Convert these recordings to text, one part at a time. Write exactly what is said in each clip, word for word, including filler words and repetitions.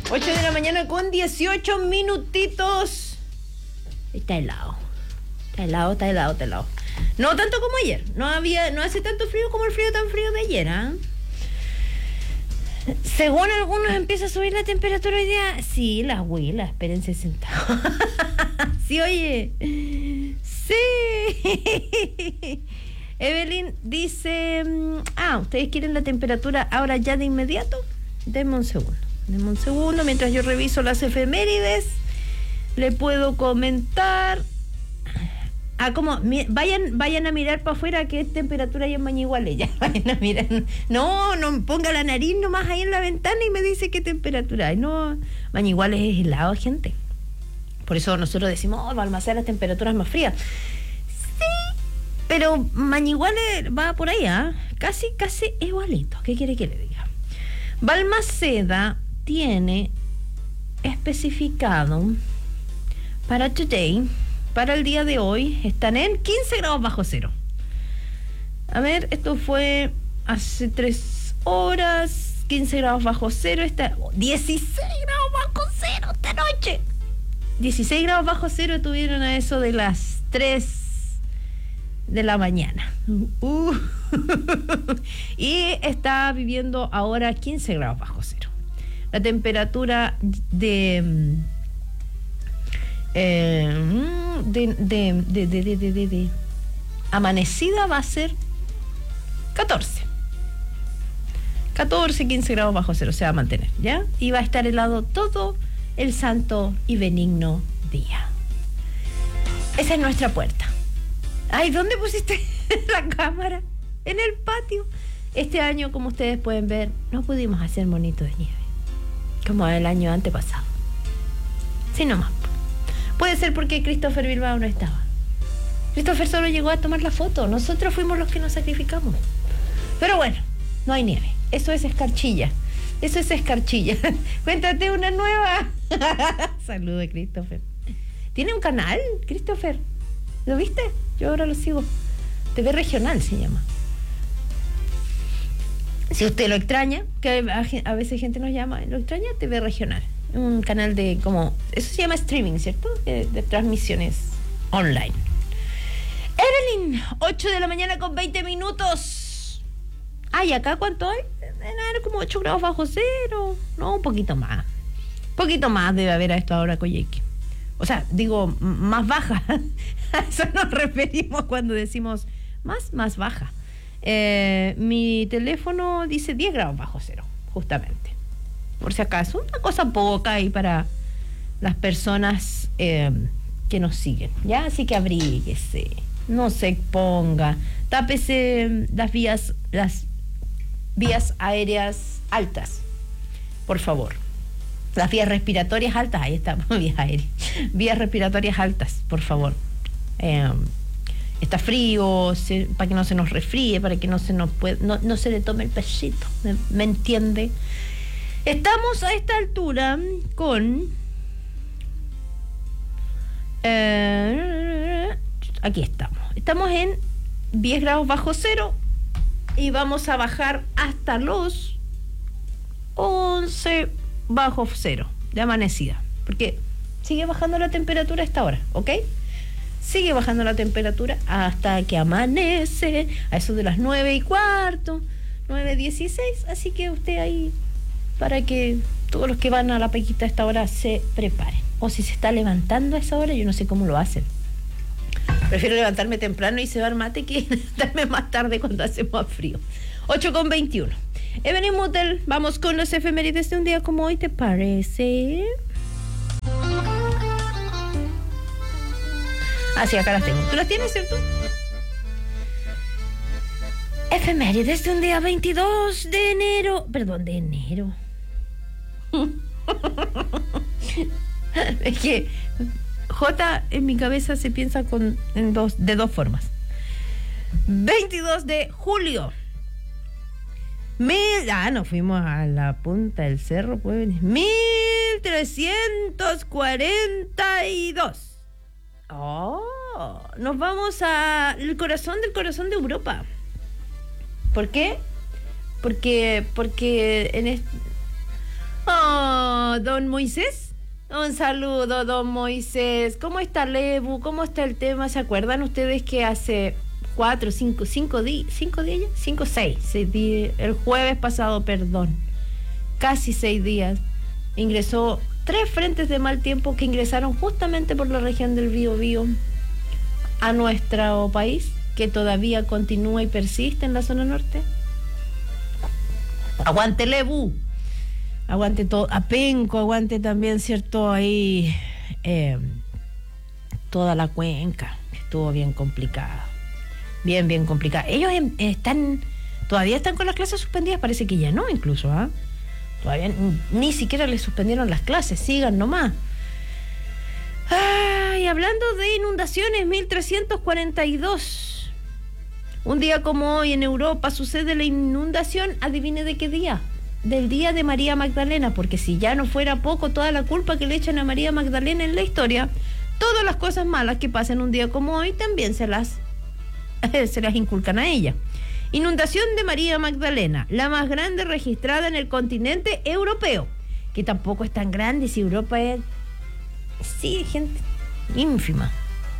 ocho de la mañana con dieciocho minutitos. Está helado. Está helado, está helado, está helado. No tanto como ayer. No había, no hace tanto frío como el frío tan frío de ayer, ¿ah? ¿eh? Según algunos empieza a subir la temperatura hoy día. Sí, las huilas, espérense sentados. Sí, oye. Sí. Evelyn dice, ah, ¿ustedes quieren la temperatura ahora ya de inmediato? Denme un segundo. Denme un segundo mientras yo reviso las efemérides. Le puedo comentar. Ah, como, vayan, vayan a mirar para afuera qué temperatura hay en Mañiguales. Ya, vayan a mirar. No, no ponga la nariz nomás ahí en la ventana y me dice qué temperatura hay. No, Mañiguales es helado, gente. Por eso nosotros decimos, oh, Balmaceda las temperaturas más frías. Sí, pero Mañiguales va por ahí, ¿ah? ¿eh? Casi, casi igualito. ¿Qué quiere que le diga? Balmaceda tiene especificado para today, para el día de hoy, están en quince grados bajo cero. A ver, esto fue hace tres horas, quince grados bajo cero, está dieciséis grados bajo cero esta noche. dieciséis grados bajo cero estuvieron a eso de las tres de la mañana. Uh. Y está viviendo ahora quince grados bajo cero. La temperatura de... Eh, de, de, de, de, de, de, de amanecida va a ser catorce, quince grados bajo cero se va a mantener, ¿ya? Y va a estar helado todo el santo y benigno día. Esa es nuestra puerta. Ay, ¿dónde pusiste la cámara? En el patio. Este año, como ustedes pueden ver, no pudimos hacer monito de nieve como el año antepasado. Sí, nomás. Puede ser porque Christopher Bilbao no estaba. Christopher solo llegó a tomar la foto. Nosotros fuimos los que nos sacrificamos. Pero bueno, no hay nieve. Eso es escarchilla. Eso es escarchilla. Cuéntate una nueva. Saludos, Christopher. ¿Tiene un canal, Christopher? ¿Lo viste? Yo ahora lo sigo. T V Regional se llama. Si usted lo extraña, que a veces gente nos llama, lo extraña, T V Regional. Un canal de como, eso se llama streaming, ¿cierto? De, de transmisiones online. Evelyn, ocho de la mañana con veinte minutos. Ay, ¿acá cuánto hay? Era como ocho grados bajo cero. No, un poquito más. Un poquito más debe haber a esta hora, Coyeque. O sea, digo, m- más baja. A eso nos referimos cuando decimos más, más baja. Eh, mi teléfono dice diez grados bajo cero, justamente. Por si acaso, una cosa poca ahí para las personas eh, que nos siguen, ¿ya? Así que abríguese, no se exponga, tápese las vías, las vías aéreas altas, por favor. Las vías respiratorias altas, ahí está, vías aéreas, vías respiratorias altas, por favor. Eh, está frío, se, para que no se nos resfríe, para que no se nos puede, no, no se le tome el pechito, ¿me, me entiende? Estamos a esta altura con... Eh, aquí estamos. Estamos en diez grados bajo cero y vamos a bajar hasta los once bajo cero de amanecida. Porque sigue bajando la temperatura a esta hora, ¿ok? Sigue bajando la temperatura hasta que amanece, a eso de las nueve y cuarto, nueve dieciséis. Así que usted ahí... para que todos los que van a la pequita a esta hora se preparen. O si se está levantando a esa hora, yo no sé cómo lo hacen. Prefiero levantarme temprano y cebar mate que levantarme más tarde cuando hace más frío. ocho con veintiuno. Evelyn Mutel, vamos con los efemérides de un día como hoy, ¿te parece? Ah, sí, acá las tengo. ¿Tú las tienes, cierto? Efemérides de un día veintidós de enero. Perdón, de enero. Es que J en mi cabeza se piensa con en dos, de dos formas. veintidós de julio. Mil, ah, nos fuimos a la punta del cerro, pues. mil trescientos cuarenta y dos. Oh, nos vamos a el corazón del corazón de Europa. ¿Por qué? Porque, porque en este... Oh, bueno, don Moisés. Un saludo, don Moisés. ¿Cómo está Lebu? ¿Cómo está el tema? ¿Se acuerdan ustedes que hace cuatro, cinco, cinco días, cinco días ya? Cinco, seis, seis días, el jueves pasado, perdón, casi seis días, ingresó tres frentes de mal tiempo que ingresaron justamente por la región del Biobío a nuestro país, que todavía continúa y persiste en la zona norte. Aguante Lebu, aguante todo, Apenco, aguante también, cierto, ahí eh, toda la cuenca, estuvo bien complicada, bien, bien complicada. Ellos em, están, todavía están con las clases suspendidas, parece que ya no, incluso, ¿ah? ¿eh? Todavía ni siquiera les suspendieron las clases, sigan nomás. Ay, hablando de inundaciones, mil trescientos cuarenta y dos. Un día como hoy en Europa sucede la inundación, adivine de qué día. Del día de María Magdalena, porque si ya no fuera poco toda la culpa que le echan a María Magdalena en la historia, todas las cosas malas que pasan un día como hoy también se las, se las inculcan a ella. Inundación de María Magdalena, la más grande registrada en el continente europeo, que tampoco es tan grande si Europa es, sí, gente ínfima.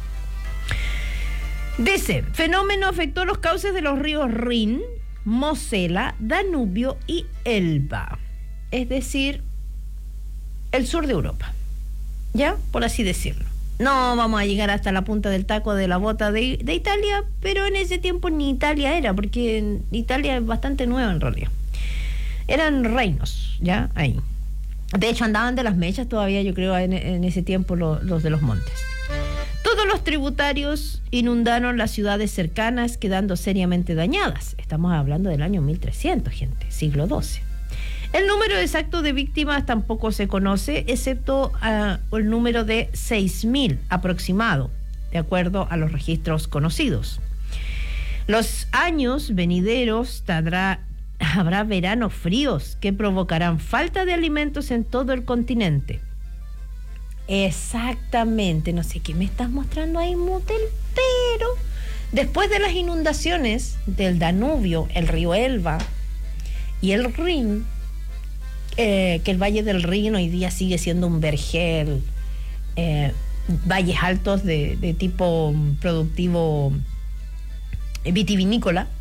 Dice, fenómeno afectó los cauces de los ríos Rin, Mosela, Danubio y Elba, es decir, el sur de Europa, ¿ya? Por así decirlo. No vamos a llegar hasta la punta del taco de la bota de, de Italia, pero en ese tiempo ni Italia era, porque Italia es bastante nueva en realidad. Eran reinos, ¿ya? Ahí. De hecho, andaban de las mechas todavía, yo creo, en, en ese tiempo lo, los de los montes. Todos los tributarios inundaron las ciudades cercanas, quedando seriamente dañadas. Estamos hablando del año mil trescientos, gente, siglo doce. El número exacto de víctimas tampoco se conoce, excepto uh, el número de seis mil aproximado, de acuerdo a los registros conocidos. Los años venideros tendrá, habrá veranos fríos que provocarán falta de alimentos en todo el continente. Exactamente, no sé qué me estás mostrando ahí, Motel, pero después de las inundaciones del Danubio, el río Elba y el Rin, eh, que el Valle del Rin hoy día sigue siendo un vergel, eh, valles altos de, de tipo productivo vitivinícola,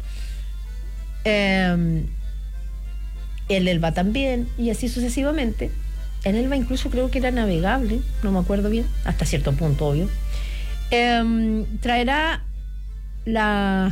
eh, el Elba también, y así sucesivamente. El Elba incluso creo que era navegable, no me acuerdo bien, hasta cierto punto, obvio. Eh, traerá la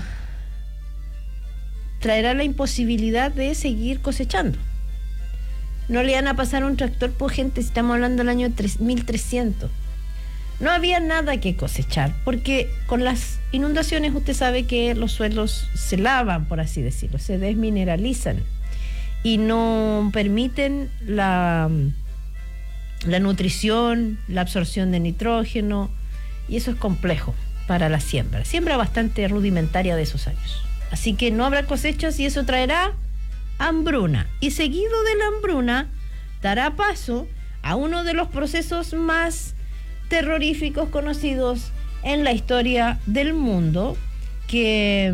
traerá la imposibilidad de seguir cosechando. No le van a pasar un tractor por gente, si estamos hablando del año mil trescientos. No había nada que cosechar, porque con las inundaciones usted sabe que los suelos se lavan, por así decirlo, se desmineralizan y no permiten la... la nutrición, la absorción de nitrógeno, y eso es complejo para la siembra. Siembra bastante rudimentaria de esos años. Así que no habrá cosechas y eso traerá hambruna. Y seguido de la hambruna, dará paso a uno de los procesos más terroríficos conocidos en la historia del mundo, que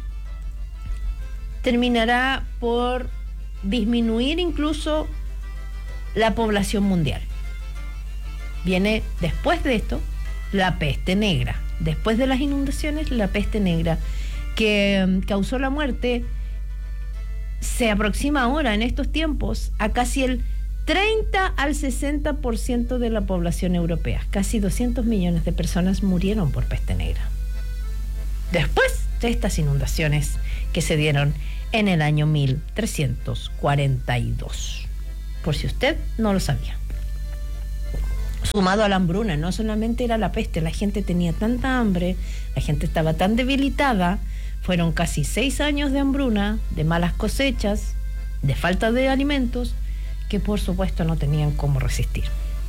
terminará por disminuir incluso la población mundial. Viene después de esto la peste negra. Después de las inundaciones, la peste negra, que um, causó la muerte, se aproxima ahora en estos tiempos a casi el treinta al sesenta por ciento de la población europea. Casi doscientos millones de personas murieron por peste negra después de estas inundaciones que se dieron en el año mil trescientos cuarenta y dos. Por si usted no lo sabía. Sumado a la hambruna, no solamente era la peste, la gente tenía tanta hambre, la gente estaba tan debilitada, fueron casi seis años de hambruna, de malas cosechas, de falta de alimentos, que por supuesto no tenían cómo resistir.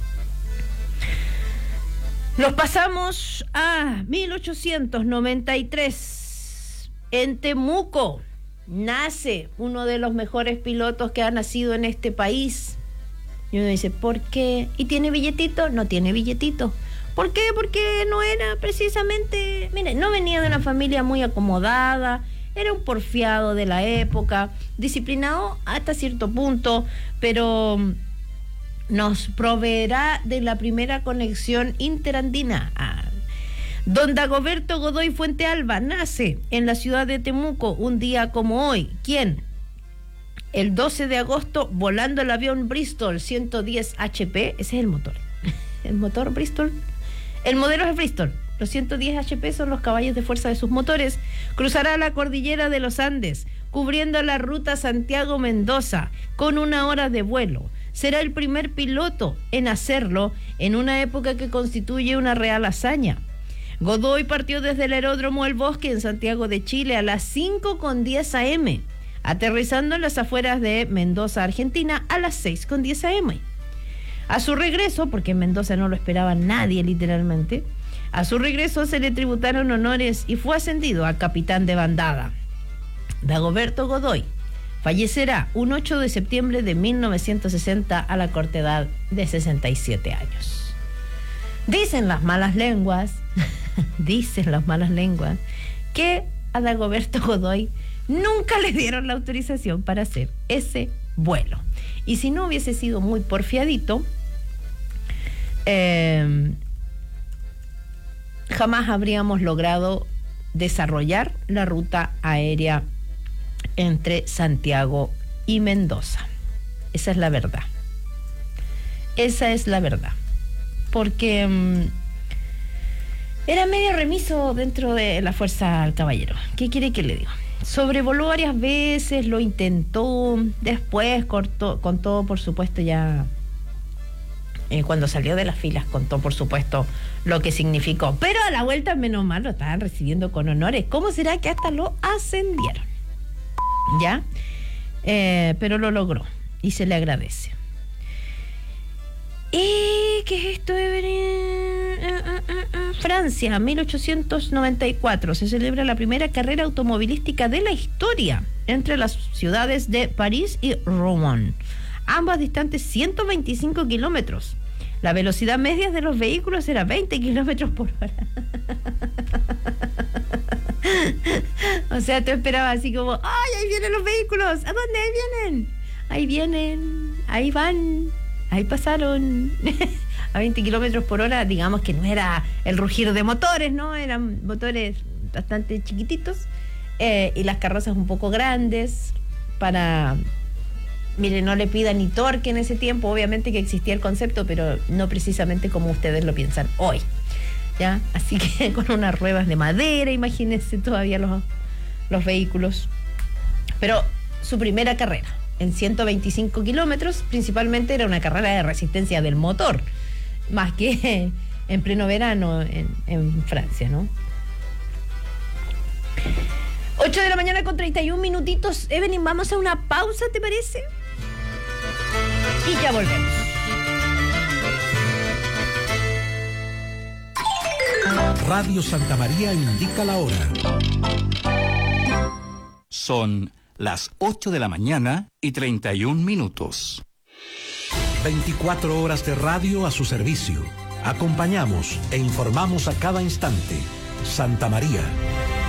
Nos pasamos a mil ochocientos noventa y tres. En Temuco nace uno de los mejores pilotos que ha nacido en este país. Y uno dice, ¿por qué? ¿Y tiene billetito? No tiene billetito. ¿Por qué? Porque no era precisamente... Mire, no venía de una familia muy acomodada, era un porfiado de la época, disciplinado hasta cierto punto, pero nos proveerá de la primera conexión interandina. Ah. Don Dagoberto Godoy Fuente Alba nace en la ciudad de Temuco un día como hoy. ¿Quién? El doce de agosto, volando el avión Bristol ciento diez H P, ese es el motor. El motor Bristol, el modelo es Bristol. Los ciento diez H P son los caballos de fuerza de sus motores. Cruzará la cordillera de los Andes, cubriendo la ruta Santiago-Mendoza, con una hora de vuelo. Será el primer piloto en hacerlo en una época que constituye una real hazaña. Godoy partió desde el aeródromo El Bosque en Santiago de Chile a las cinco con diez a eme, aterrizando en las afueras de Mendoza, Argentina, a las seis con diez a eme. A su regreso, porque en Mendoza no lo esperaba nadie literalmente, a su regreso se le tributaron honores y fue ascendido a capitán de bandada. Dagoberto Godoy fallecerá un ocho de septiembre de mil novecientos sesenta a la corta edad de sesenta y siete años. Dicen las malas lenguas, dicen las malas lenguas, que a Dagoberto Godoy nunca le dieron la autorización para hacer ese vuelo. Y si no hubiese sido muy porfiadito, eh, jamás habríamos logrado desarrollar la ruta aérea entre Santiago y Mendoza. Esa es la verdad. Esa es la verdad. Porque um, era medio remiso dentro de la Fuerza al Caballero. ¿Qué quiere que le diga? Sobrevoló varias veces, lo intentó, después cortó, contó, por supuesto, ya eh, cuando salió de las filas, contó, por supuesto, lo que significó. Pero a la vuelta, menos mal, lo estaban recibiendo con honores. ¿Cómo será que hasta lo ascendieron? ¿Ya? Eh, pero lo logró y se le agradece. ¿Y qué es esto, Evelyn? Uh, uh, uh, uh. Francia, mil ochocientos noventa y cuatro, se celebra la primera carrera automovilística de la historia entre las ciudades de París y Rouen, ambas distantes ciento veinticinco kilómetros. La velocidad media de los vehículos era veinte kilómetros por hora. O sea, tú esperabas así como, ¡ay, ahí vienen los vehículos! ¿A dónde vienen? Ahí vienen, ahí van, ahí pasaron. A veinte kilómetros por hora, digamos que no era el rugir de motores, ¿no? Eran motores bastante chiquititos, eh, y las carrozas un poco grandes para... Mire, no le pidan ni torque en ese tiempo, obviamente que existía el concepto, pero no precisamente como ustedes lo piensan hoy, ¿ya? Así que con unas ruedas de madera, imagínense todavía los, los vehículos. Pero su primera carrera, en ciento veinticinco kilómetros, principalmente era una carrera de resistencia del motor, más que en pleno verano en, en Francia, ¿no? ocho de la mañana con treinta y un minutitos. Evelyn, vamos a una pausa, ¿te parece? Y ya volvemos. Radio Santa María indica la hora. Son las ocho de la mañana y treinta y un minutos. veinticuatro horas de radio a su servicio. Acompañamos e informamos a cada instante. Santa María.